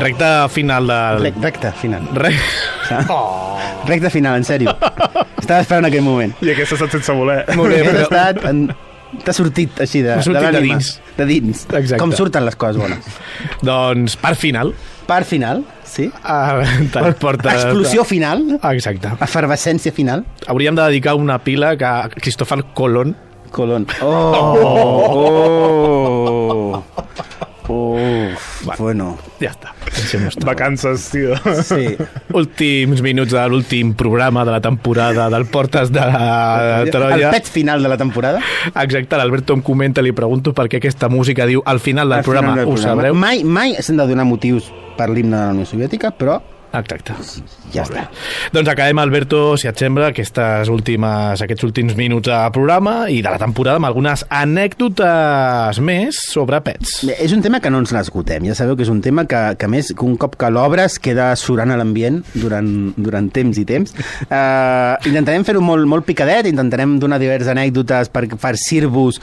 Recta final del... Recta final. Oh. Recta final, en sèrio. Estava esperant aquell moment. I aquesta ha estat sense voler. Molt bé, Aquest però... ha estat... T'ha sortit així de l'ànima. De dins. Exacte. Com surten les coses bones. Doncs part final. Part final, sí. Te'n portes... Explosió final. Exacte. Efervescència final. Hauríem de dedicar una pila a Cristòfar Colón. Colón. Oh! Bueno. Ja està. Vacances, tio. Sí. Últims minuts de l'últim programa de la temporada del Portes de la Troia. El pet final de la temporada. Exacte, l'Alberto em comenta, li pregunto per què aquesta música diu al final del programa, ho sabreu? Mai s'han de donar motius per l'himne de la Unió Soviètica, però Exacte. ja està. Doncs acabem, Alberto, si et sembla, aquests últims minuts de programa i de la temporada amb algunes anècdotes més sobre pets. Bé, és un tema que no ens l'esgotem. Ja sabeu que és un tema que a més, que un cop que l'obres queda surant a l'ambient durant temps i temps. Intentarem fer-ho molt picadet, intentarem donar diverses anècdotes per farcir-vos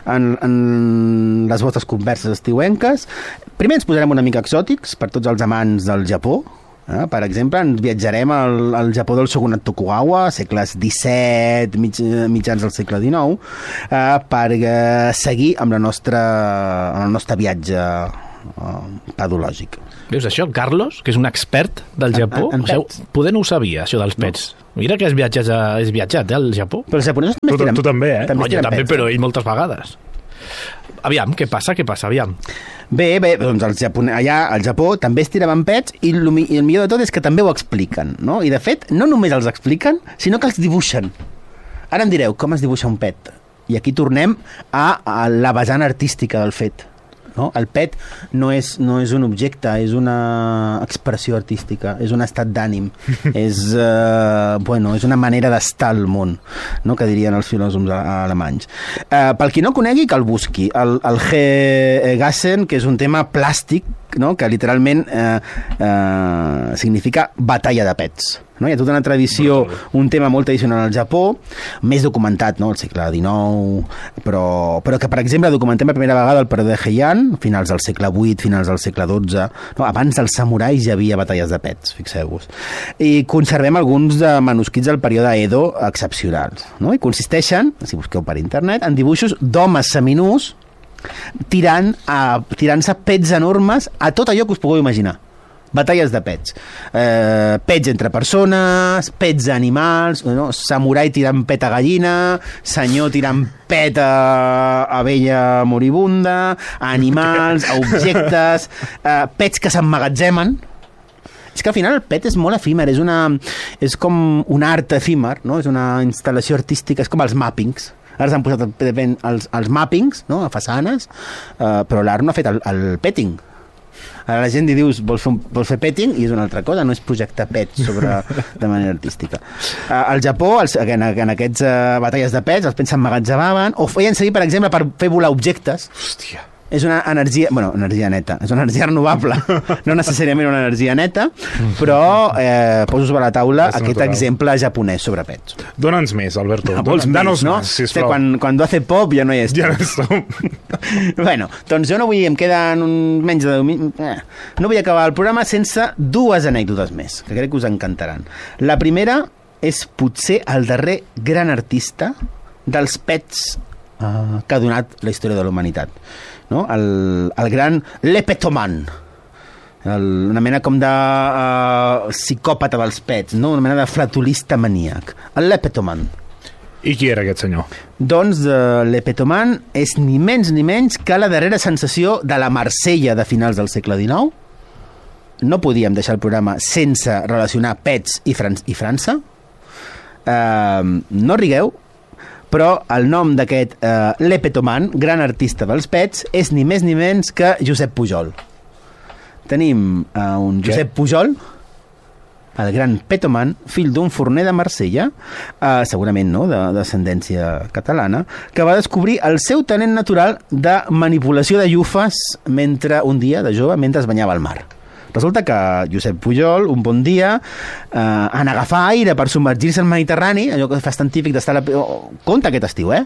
en les vostres converses estiuenques. Primer ens posarem una mica exòtics per tots els amants del Japó. Per exemple, ens viatjarem al Japó del Shogunat Tokugawa, segles XVII, mitjans del segle XIX, per seguir amb el nostre viatge pedològic. Veus això, Carlos, que és un expert del Japó? Poder no ho sabia, això dels pets. Mira que has viatjat al Japó. Però els japonesos també Tu també, eh? Jo també, però ell moltes vegades. Aviam, què passa? Aviam. Bé, doncs allà al Japó també es tiraven pets i el millor de tot és que també ho expliquen, no? I de fet, no només els expliquen, sinó que els dibuixen. Ara em direu, com es dibuixa un pet? I aquí tornem a la vessant artística del fet. No? El pet no és un objecte, és una expressió artística, és un estat d'ànim, és una manera d'estar al món, no? Que dirien els filòsofs alemanys. Pel qui no conegui, que el busqui. El Gegassen, que és un tema plàstic, no? Que literalment significa batalla de pets. No? Hi ha tota una tradició, un tema molt tradicional al Japó, més documentat, no? Al segle XIX, però que, per exemple, documentem per primera vegada el període Heian, finals del segle VIII, finals del segle XII. No? Abans dels samurais ja havia batalles de pets, fixeu-vos. I conservem alguns de manuscrits del període Edo excepcionals. No? I consisteixen, si busqueu per internet, en dibuixos d'homes seminus tirant-se pets enormes a tot allò que us pugueu imaginar. Batalles de pets. Pets entre persones, pets animals, no? Samurai tirant pet a gallina, senyor tirant pet a abella moribunda, animals, a objectes, pets que s'emmagatzemen. És que al final el pet és molt efímer, és com un art efímer, no? És una instal·lació artística, és com els mappings. Ara s'han posat els mappings, no? A façanes, però l'art no ha fet el petting. Ara la gent li dius, vols fer petting, i és una altra cosa, no és projectar pets de manera artística. Al Japó, en aquestes batalles de pets, els pets s'emmagatzemaven, o feien servir, per exemple, per fer volar objectes. Hòstia. És una energia neta, és una energia renovable, no necessàriament una energia neta, però poso sobre la taula aquest exemple japonès sobre pets. Dóna'ns més, Alberto. Danos més, sisplau. Quan hace pop ja no hi és. Ja no som. Bueno, doncs jo no vull, em queden menys de... No vull acabar el programa sense dues anècdotes més, que crec que us encantaran. La primera és potser el darrer gran artista dels pets que ha donat la història de la humanitat. No? El gran Lepetoman, una mena com de psicòpata dels pets, no? Una mena de flatulista maníac, el Lepetoman. I qui era aquest senyor? Doncs Lepetoman és ni menys que la darrera sensació de la Marsella de finals del segle XIX. No podíem deixar el programa sense relacionar pets i França. No rigueu, però el nom d'aquest Lepetoman, gran artista dels pets, és ni més ni menys que Josep Pujol. Tenim un Josep Pujol, el gran Petoman, fill d'un forner de Marsella, segurament no, d'ascendència catalana, que va descobrir el seu talent natural de manipulació de llufes un dia de jove mentre es banyava al mar. Resulta que Josep Pujol, un bon dia, en agafar aire per submergir-se al Mediterrani, allò que fas tan típic d'estar... Compte aquest estiu,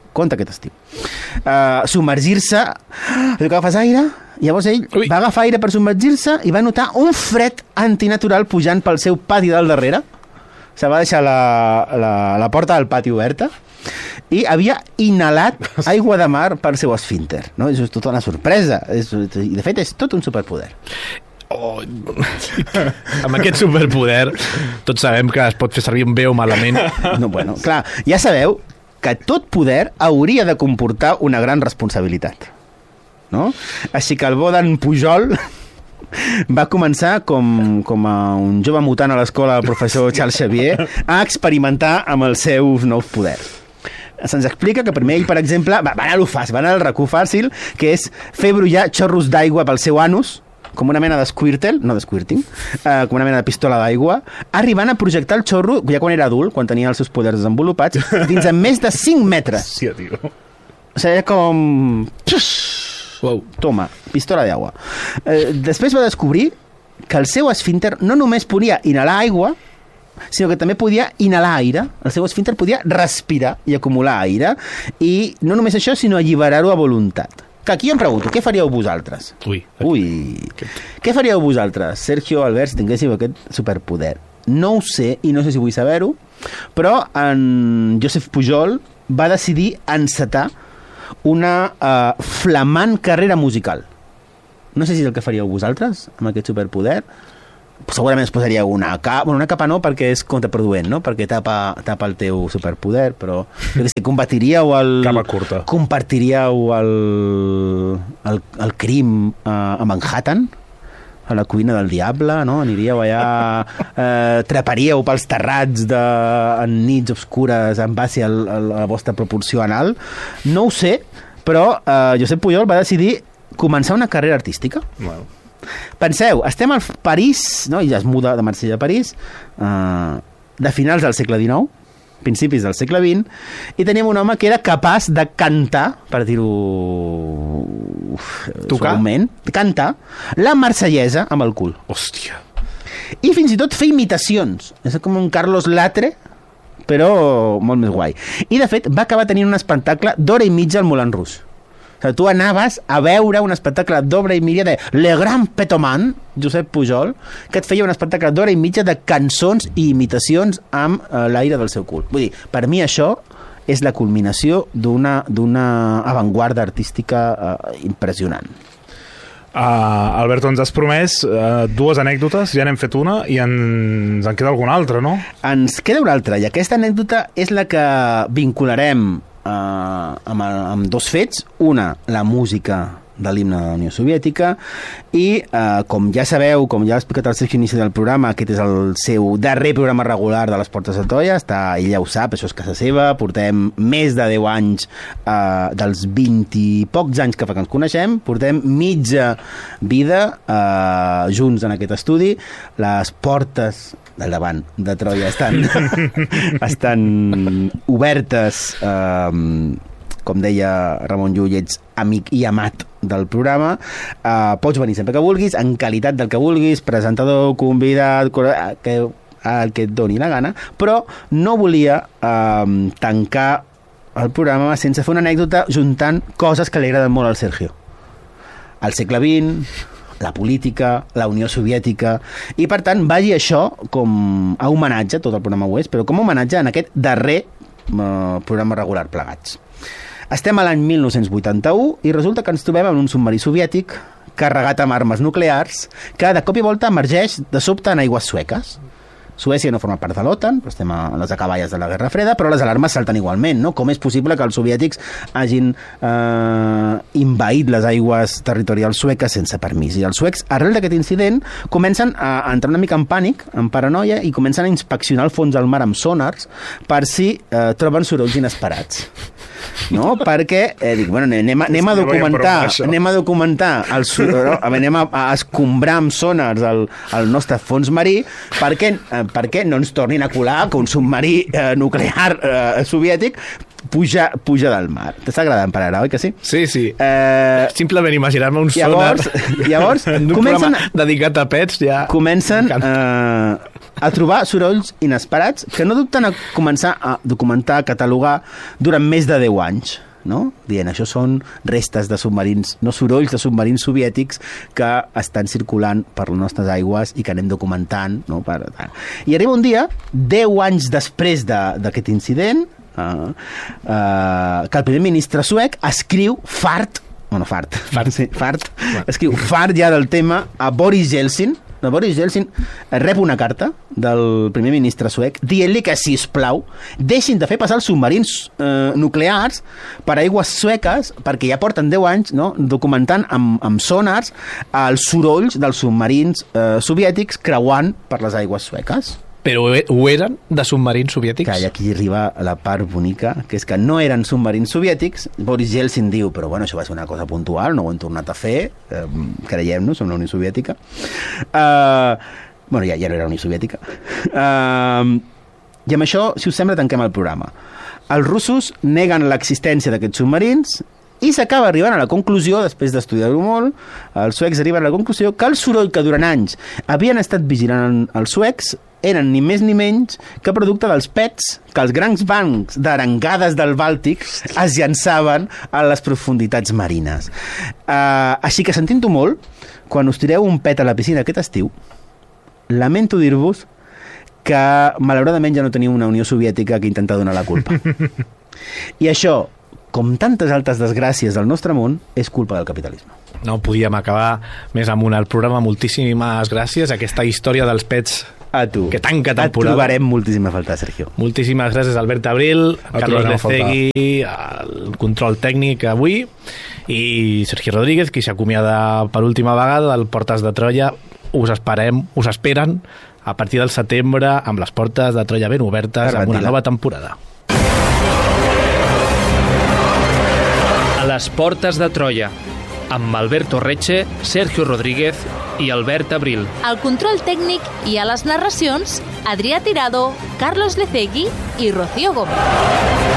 compte aquest estiu. Submergir-se, que agafes aire, llavors ell va agafar aire per submergir-se i va notar un fred antinatural pujant pel seu pati del darrere. Se va deixar la porta del pati oberta i havia inhalat aigua de mar pel seu esfínter, no? És tota una sorpresa, i de fet és tot un superpoder. Oh. Amb aquest superpoder tots sabem que es pot fer servir bé o malament. No, bueno, clar, ja sabeu que tot poder hauria de comportar una gran responsabilitat, no? Així que el bo d'en Pujol va començar com a un jove mutant a l'escola del professor Charles Xavier a experimentar amb els seus nous poders. Se'ns explica que primer ell, per exemple, va anar a lo fàcil, va anar al racó fàcil, que és fer brollar xorros d'aigua pel seu anus, com una mena d'esquirtle, no d'esquirting, com una mena de pistola d'aigua, arribant a projectar el xorro, ja quan era adult, quan tenia els seus poders desenvolupats, dins de més de 5 metres. Sí, tio. O sigui, com... Wow. Toma, pistola d'aigua. Després va descobrir que el seu esfínter no només podia inhalar aigua, sinó que també podia inhalar aire. El seu esfínter podia respirar i acumular aire. I no només això, sinó alliberar-ho a voluntat. Que aquí em pregunto, què faríeu vosaltres? Ui. Què faríeu vosaltres, Sergio, Albert, si tinguéssiu aquest superpoder? No ho sé, i no sé si vull saber-ho, però en Josep Pujol va decidir encetar una flamant carrera musical. No sé si és el que faríeu vosaltres amb aquest superpoder. Segurament es posaria una capa, una capa no, perquè és contraproduent, no? Perquè tapa el teu superpoder, però si compartiríeu capa curta. Compartiríeu el crim a Manhattan, a la cuina del diable, no? Aniríeu allà, treparíeu pels terrats en nits obscures en base a la vostra proporció anal. No ho sé, però Josep Pujol va decidir començar una carrera artística. Bueno. Penseu, estem al París, no? I ja es muda de Marsella a París, de finals del segle XIX, principis del segle XX, i teníem un home que era capaç de cantar, per dir-ho suaument, cantar la marsellesa amb el cul. Hòstia. I fins i tot fer imitacions. És com un Carlos Latre, però molt més guai. I de fet va acabar tenint un espectacle d'hora i mitja al Moulin Rouge. O sigui, tu anaves a veure un espectacle d'obra i mitja de Le Grand Petoman, Josep Pujol, que et feia un espectacle d'hora i mitja de cançons i imitacions amb l'aire del seu cul. Vull dir, per mi això és la culminació d'una avantguarda artística impressionant. Alberto, ens has promès dues anècdotes, ja n'hem fet una i ens en queda alguna altra, no? Ens queda una altra, i aquesta anècdota és la que vincularem amb dos fets. Una, la música de l'himne de la Unió Soviètica, i com ja sabeu, com ja ha explicat al Sergio inici del programa, aquest és el seu darrer programa regular de les Portes de Troia. Ell ja ho sap, això és casa seva, portem més de 10 anys, dels 20 i pocs anys que fa que ens coneixem, portem mitja vida junts en aquest estudi. Les portes del davant de Troia estan obertes, com deia Ramon Llull, ets amic i amat del programa. Pots venir sempre que vulguis, en qualitat del que vulguis, presentador, convidat, el que et doni la gana, però no volia tancar el programa sense fer una anècdota juntant coses que li agraden molt al Sergio. El segle XX, la política, la Unió Soviètica, i per tant vagi això com a homenatge, tot el programa ho és, però com a homenatge en aquest darrer programa regular plegats. Estem a l'any 1981 i resulta que ens trobem en un submarí soviètic carregat amb armes nuclears que de cop i volta emergeix de sobte en aigües sueques. Suècia no forma part de l'OTAN, però estem a les acaballes de la Guerra Freda, però les alarmes salten igualment, no? Com és possible que els soviètics hagin invaït les aigües territorials sueques sense permís? I els suecs, arrel d'aquest incident, comencen a entrar una mica en pànic, en paranoia, i comencen a inspeccionar el fons del mar amb sonars per si troben sorolls inesperats. No? Perquè dic, bueno, anem a documentar anem a escombrar amb sonars el nostre fons marí perquè no ens tornin a colar que un submarí nuclear soviètic puja del mar. T'està agradant per ara, oi que sí? Sí. Simplement imaginar-me un sonar llavors en un programa dedicat a pets ja... Comencen a trobar sorolls inesperats que no dubten a començar a documentar, a catalogar durant més de 10 anys. No? Dient, això són restes de submarins, no sorolls de submarins soviètics que estan circulant per les nostres aigües i que anem documentant. No? I arriba un dia, 10 anys després d'aquest incident, que el primer ministre suec escriu fart, escriu fart ja del tema a Boris Yeltsin. Boris Yeltsin rep una carta del primer ministre suec dient-li que, sisplau, deixin de fer passar els submarins nuclears per aigües sueques, perquè ja porten 10 anys, no?, documentant amb sonars els sorolls dels submarins soviètics creuant per les aigües sueques. Però ho eren de submarins soviètics? Que aquí arriba la part bonica, que és que no eren submarins soviètics. Boris Yeltsin diu, però bueno, això va ser una cosa puntual, no ho hem tornat a fer, creiem-nos, som la Unió Soviètica. Bueno, ja no era la Unió Soviètica. I amb això, si us sembla, tanquem el programa. Els russos neguen l'existència d'aquests submarins i s'acaba arribant a la conclusió, després d'estudiar-ho molt, els suecs arriben a la conclusió que el soroll que durant anys havien estat vigilant els suecs eren ni més ni menys que producte dels pets que els grans bancs d'arengades del Bàltic es llançaven a les profunditats marines. Així que, sentint-ho molt, quan us tireu un pet a la piscina aquest estiu, lamento dir-vos que malauradament ja no teniu una Unió Soviètica que intenta donar la culpa. I això, com tantes altres desgràcies del nostre món, és culpa del capitalisme. No podíem acabar més amunt el programa. Moltíssimes gràcies a aquesta història dels pets a tu. Que tanca temporada. Et trobarem moltíssima falta, Sergio. Moltíssimes gràcies, Albert Abril, Carlos Lecegui, el control tècnic avui, i Sergi Rodríguez, qui s'acomiada per última vegada del Portes de Troia. Us esperen a partir del setembre amb les portes de Troia ben obertes amb una nova temporada. A les portes de Troia, amb Alberto Reche, Sergio Rodríguez i Albert Abril. Al control tècnic i a les narracions, Adrià Tirado, Carlos Lecegui i Rocío Gómez.